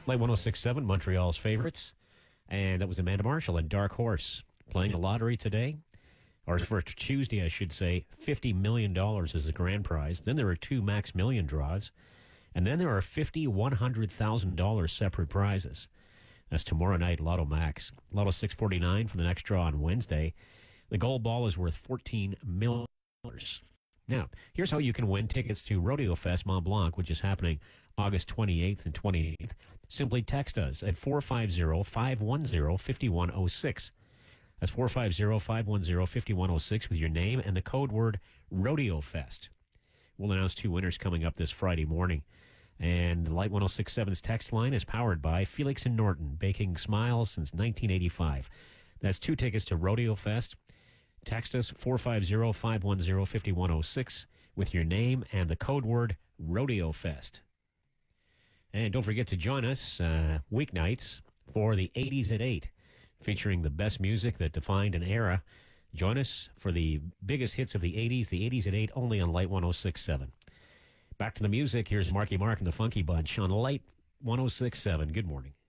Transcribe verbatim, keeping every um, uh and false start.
Light one oh six point seven, Montreal's favorites. And that was Amanda Marshall and Dark Horse playing the lottery today. Or for Tuesday, I should say, fifty million dollars is the grand prize. Then there are two Max Million draws. And then there are fifty, one hundred thousand dollars separate prizes. That's tomorrow night, Lotto Max. Lotto six forty-nine for the next draw on Wednesday. The gold ball is worth fourteen million dollars. Now, here's how you can win tickets to Rodeo Fest Mont Blanc, which is happening August twenty-eighth and twenty-eighth. Simply text us at four five zero, five one zero, five one zero six. That's four five zero, five one zero, five one zero six with your name and the code word Rodeo Fest. We'll announce two winners coming up this Friday morning. And Light one oh six point seven's text line is powered by Felix and Norton, baking smiles since nineteen eighty-five. That's two tickets to Rodeo Fest. Text us four five zero, five one zero, five one zero six with your name and the code word Rodeo Fest. And don't forget to join us uh, weeknights for the eighties at eight, featuring the best music that defined an era. Join us for the biggest hits of the eighties, the eighties at eight, only on Light one oh six point seven. Back to the music. Here's Marky Mark and the Funky Bunch on Light one oh six point seven. Good morning.